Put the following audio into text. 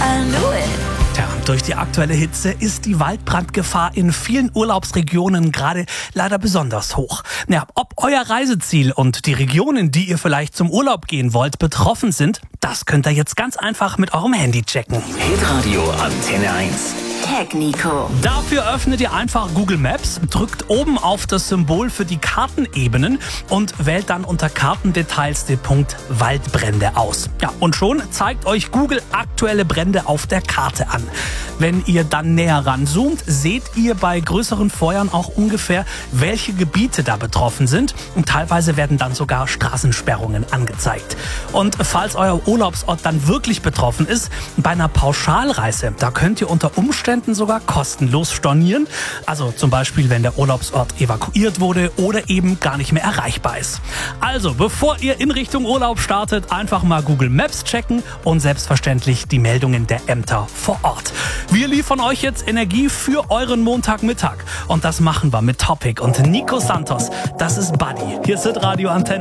I knew it. Tja, durch die aktuelle Hitze ist die Waldbrandgefahr in vielen Urlaubsregionen gerade leider besonders hoch. Ja, ob euer Reiseziel und die Regionen, die ihr vielleicht zum Urlaub gehen wollt, betroffen sind, das könnt ihr jetzt ganz einfach mit eurem Handy checken. Hitradio Antenne 1. Tag Nico. Dafür öffnet ihr einfach Google Maps, drückt oben auf das Symbol für die Kartenebenen und wählt dann unter Kartendetails den Punkt Waldbrände aus. Ja, und schon zeigt euch Google aktuelle Brände auf der Karte an. Wenn ihr dann näher ranzoomt, seht ihr bei größeren Feuern auch ungefähr, welche Gebiete da betroffen sind. Und teilweise werden dann sogar Straßensperrungen angezeigt. Und falls euer Urlaubsort dann wirklich betroffen ist, bei einer Pauschalreise, da könnt ihr unter Umständen sogar kostenlos stornieren. Also zum Beispiel, wenn der Urlaubsort evakuiert wurde oder eben gar nicht mehr erreichbar ist. Also, bevor ihr in Richtung Urlaub startet, einfach mal Google Maps checken und selbstverständlich die Meldungen der Ämter vor Ort. Wir liefern euch jetzt Energie für euren Montagmittag. Und das machen wir mit Topic und Nico Santos. Das ist Buddy. Hier ist Radio Antenne.